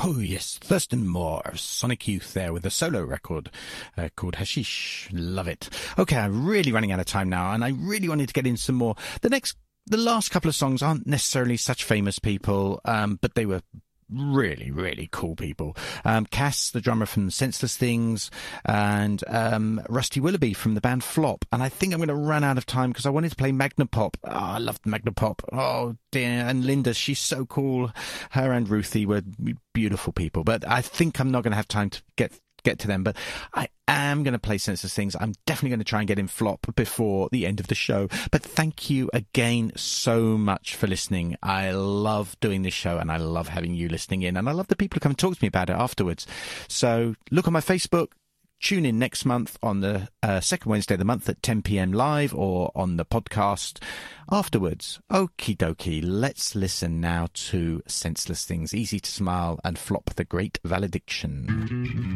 Oh, yes, Thurston Moore of Sonic Youth there with a solo record called Hashish. Love it. Okay, I'm really running out of time now, and I really wanted to get in some more. The last couple of songs aren't necessarily such famous people, but they were really, really cool people. Cass, the drummer from Senseless Things, and Rusty Willoughby from the band Flop. And I think I'm going to run out of time because I wanted to play Magnapop. Oh, I loved Magnapop. Oh, dear. And Linda, she's so cool. Her and Ruthie were beautiful people. But I think I'm not going to have time to get to them, but I am going to play Senseless Things. I'm definitely going to try and get in Flop before the end of the show. But thank you again so much for listening. I love doing this show, and I love having you listening in, and I love the people who come and talk to me about it afterwards. So look on my Facebook. Tune in next month on the second Wednesday of the month at 10 p.m. live, or on the podcast afterwards. Okie dokie. Let's listen now to Senseless Things, Easy to Smile, and Flop, The Great Valediction.